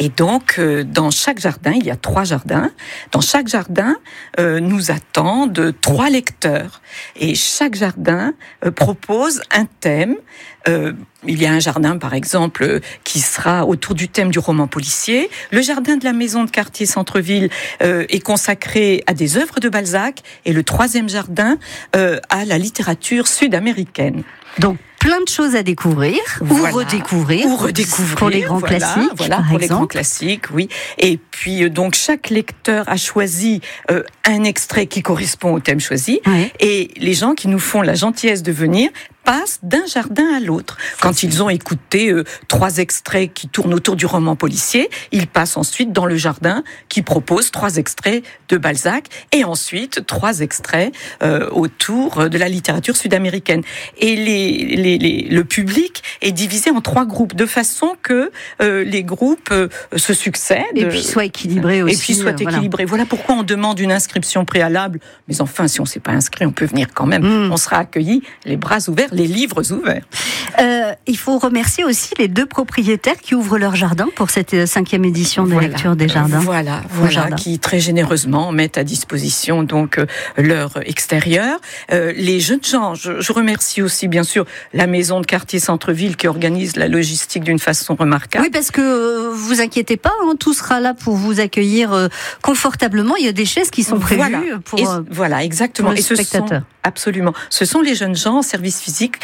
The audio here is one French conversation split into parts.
Et donc, dans chaque jardin, il y a 3 jardins. Dans chaque jardin, nous attendent 3 lecteurs. Et chaque jardin propose un thème. Il y a un jardin, par exemple, qui sera autour du thème du roman policier. Le jardin de la maison de quartier centre-ville est consacré à des œuvres de Balzac. Et le 3e jardin à la littérature sud-américaine. Donc, plein de choses à découvrir, ou redécouvrir pour les grands classiques. Voilà, pour les grands classiques, oui. Et puis, donc, chaque lecteur a choisi un extrait qui correspond au thème choisi. Ouais. Et les gens qui nous font la gentillesse de venir passent d'un jardin à l'autre. Quand ils ont écouté 3 extraits qui tournent autour du roman policier, ils passent ensuite dans le jardin qui propose 3 extraits de Balzac et ensuite 3 extraits autour de la littérature sud-américaine. Et le public est divisé en 3 groupes de façon que les groupes se succèdent. Et puis soient équilibrés aussi. Et puis soient équilibrés. Voilà pourquoi on demande une inscription préalable. Mais enfin, si on ne s'est pas inscrit, on peut venir quand même. On sera accueillis les bras ouverts, les livres ouverts. Il faut remercier aussi les 2 propriétaires qui ouvrent leur jardin pour cette 5e édition de la lecture des jardins. Voilà, qui très généreusement mettent à disposition donc leur extérieur. Les jeunes gens, je remercie aussi bien sûr la maison de quartier centre-ville qui organise la logistique d'une façon remarquable. Oui, parce que vous inquiétez pas, tout sera là pour vous accueillir confortablement. Il y a des chaises qui sont prévues pour exactement. Pour les spectateurs. Absolument. Ce sont les jeunes gens en service civique.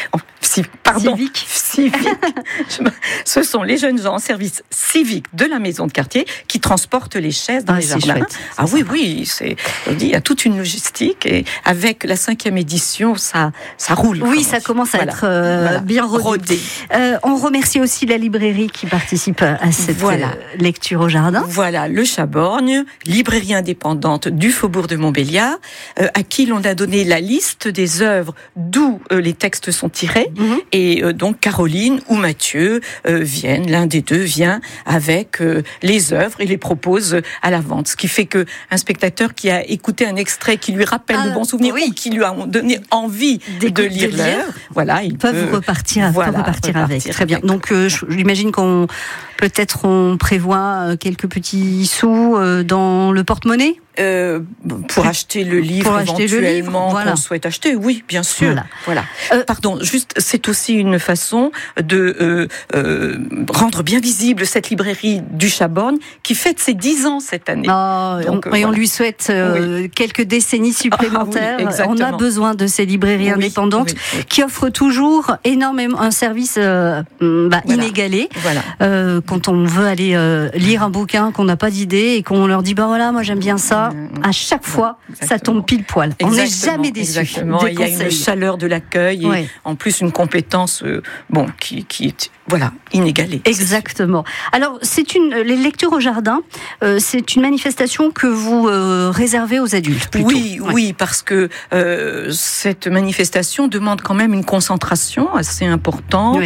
Ce sont les jeunes gens en service civique de la maison de quartier qui transportent les chaises dans les jardins. Chouette, il y a toute une logistique et avec la 5e édition, ça roule. Oui, ça commence à être bien rodé. On remercie aussi la librairie qui participe à cette lecture au jardin. Voilà, le Chaborgne, librairie indépendante du Faubourg de Montbéliard, à qui l'on a donné la liste des œuvres d'où les textes sont tirés. Et donc Caroline ou Mathieu l'un des 2 vient avec les œuvres et les propose à la vente. Ce qui fait qu'un spectateur qui a écouté un extrait qui lui rappelle de bons souvenirs ou qui lui a donné envie de lire l'œuvre, ils peuvent repartir avec. Très bien. Donc j'imagine qu'on prévoit quelques petits sous dans le porte-monnaie pour acheter le livre éventuellement qu'on souhaite acheter, oui, bien sûr. Voilà. Pardon, juste, c'est aussi une façon de rendre bien visible cette librairie du Chaborgne qui fête ses 10 ans cette année. On lui souhaite quelques décennies supplémentaires. On a besoin de ces librairies indépendantes qui offrent toujours énormément un service inégalé. Quand on veut aller lire un bouquin, qu'on n'a pas d'idée et qu'on leur dit moi j'aime bien ça, à chaque fois ça tombe pile poil. On n'est jamais déçu. Il y a une chaleur de l'accueil et en plus une compétence qui est inégalée. Exactement. Alors les lectures au jardin, c'est une manifestation que vous réservez aux adultes plutôt. Oui, parce que cette manifestation demande quand même une concentration assez importante.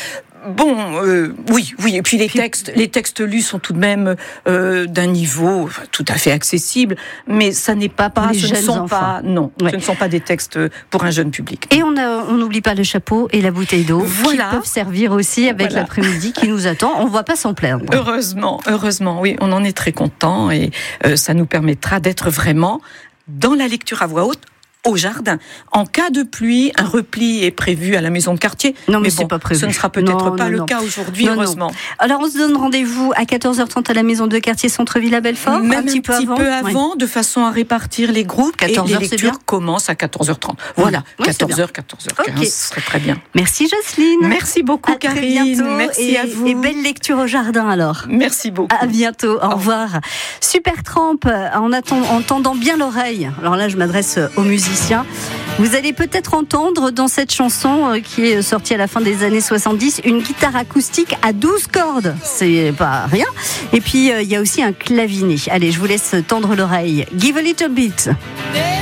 Et puis les textes lus sont tout de même d'un niveau tout à fait accessible, mais ça n'est pas ce ne sont pas des textes pour un jeune public. Et on n'oublie pas le chapeau et la bouteille d'eau qui peuvent servir aussi avec l'après-midi qui nous attend. On ne va pas s'en plaindre. Heureusement, oui, on en est très content et ça nous permettra d'être vraiment dans la lecture à voix haute au jardin. En cas de pluie, un repli est prévu à la maison de quartier. Mais c'est pas prévu. Ce ne sera peut-être pas le cas aujourd'hui, heureusement. Alors, on se donne rendez-vous à 14h30 à la maison de quartier Centre-Ville à Belfort. Même un petit peu avant, de façon à répartir les groupes. 14h, et les lectures commencent à 14h30. Voilà, 14h, 14h15, ce serait très bien. Merci Jocelyne. Merci beaucoup Karine. Merci à vous. Et belle lecture au jardin alors. Merci beaucoup. À bientôt, au revoir. Supertramp, en tendant bien l'oreille. Alors là, je m'adresse aux musiciens. Vous allez peut-être entendre dans cette chanson qui est sortie à la fin des années 70 une guitare acoustique à 12 cordes. C'est pas rien. Et puis il y a aussi un clavinet. Allez, je vous laisse tendre l'oreille. Give a little bit.